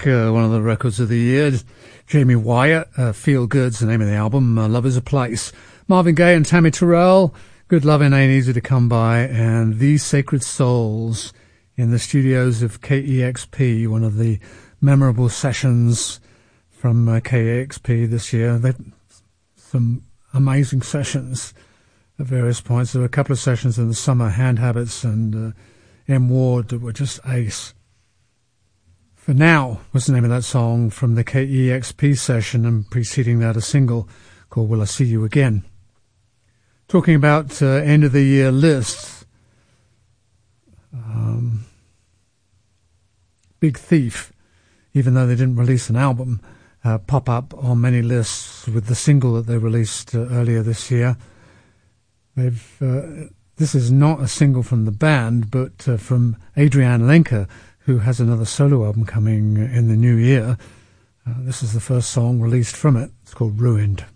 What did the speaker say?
Music, one of the records of the year. Jamie Wyatt, Feel Good's the name of the album. Love is a Place. Marvin Gaye and Tammy Terrell, Good Lovin' Ain't Easy to Come By, and These Sacred Souls in the studios of KEXP, one of the memorable sessions from KEXP this year. Some amazing sessions at various points. There were a couple of sessions in the summer, Hand Habits and M. Ward, that were just ace. For Now was the name of that song from the KEXP session, and preceding that a single called Will I See You Again. Talking about end of the year lists, Big Thief, even though they didn't release an album, pop up on many lists with the single that they released earlier this year. This is not a single from the band, but from Adrian Lenker, who has another solo album coming in the new year. This is the first song released from it. It's called Ruined.